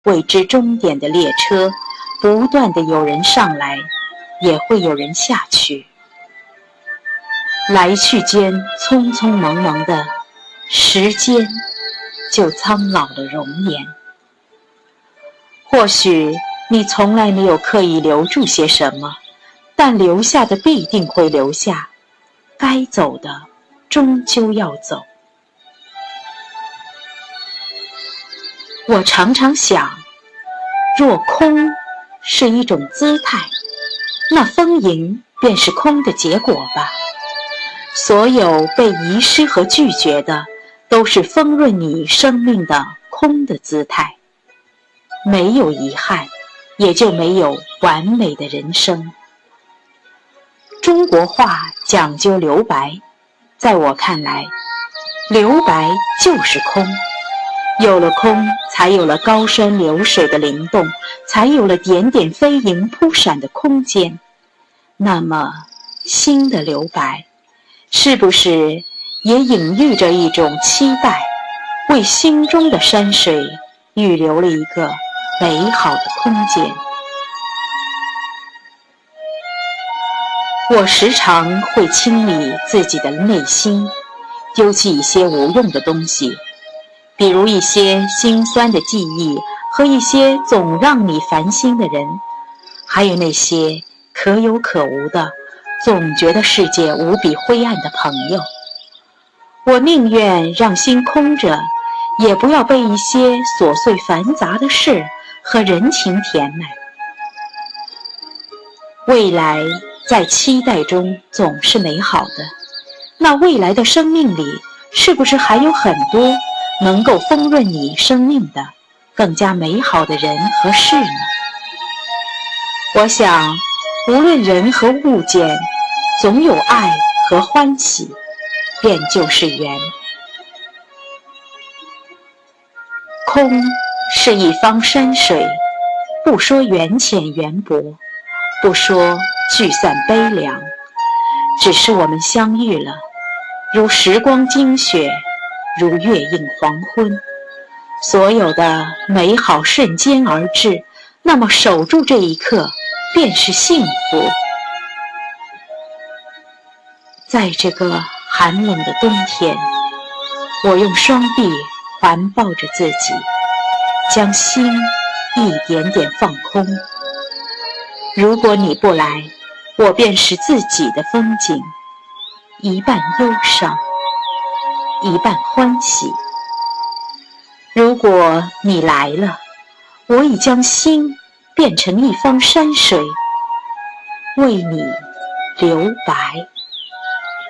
未知终点的列车，不断地有人上来，也会有人下去。来去间匆匆忙忙的，时间就苍老了容颜。或许你从来没有刻意留住些什么，但留下的必定会留下，该走的终究要走。我常常想，若空是一种姿态，那丰盈便是空的结果吧。所有被遗失和拒绝的，都是丰润你生命的空的姿态。没有遗憾，也就没有完美的人生。中国话讲究留白，在我看来，留白就是空。有了空，才有了高山流水的灵动，才有了点点飞萤扑闪的空间。那么，心的留白，是不是也隐喻着一种期待，为心中的山水预留了一个美好的空间？我时常会清理自己的内心，丢弃一些无用的东西，比如一些心酸的记忆和一些总让你烦心的人，还有那些可有可无的总觉得世界无比灰暗的朋友。我宁愿让心空着，也不要被一些琐碎繁杂的事和人情填满。未来在期待中总是美好的，那未来的生命里，是不是还有很多能够丰润你生命的更加美好的人和事呢？我想，无论人和物件，总有爱和欢喜，便就是缘。空是一方山水，不说缘浅缘薄，不说聚散悲凉，只是我们相遇了，如时光惊雪，如月映黄昏，所有的美好瞬间而至，那么守住这一刻，便是幸福。在这个寒冷的冬天，我用双臂环抱着自己，将心一点点放空。如果你不来，我便是自己的风景，一半忧伤，一半欢喜。如果你来了，我已将心变成一方山水，为你留白。